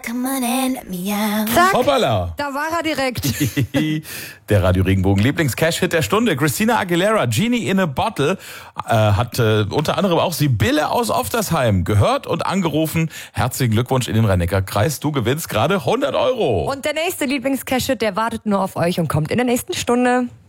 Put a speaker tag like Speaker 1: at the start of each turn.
Speaker 1: Come on and let me out.
Speaker 2: Zack,
Speaker 3: Hoppala.
Speaker 2: da war er direkt.
Speaker 3: Der Radio Regenbogen Lieblings-Cash-Hit der Stunde. Christina Aguilera, Genie in a Bottle, hat unter anderem auch Sibylle aus Oftersheim gehört und angerufen. Herzlichen Glückwunsch in den Rhein-Neckar-Kreis. Du gewinnst gerade 100 Euro.
Speaker 2: Und der nächste Lieblings-Cash-Hit, der wartet nur auf euch und kommt in der nächsten Stunde.